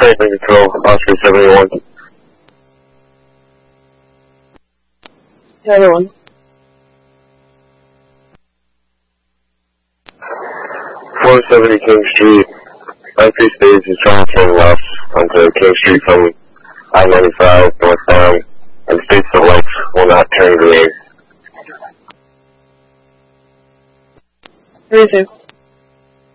Franklin Control, Oscar 71. The other one. 470 King Street. I-3 Space is trying to turn left onto King Street from I-95 northbound, and states the lights will not turn green. 32.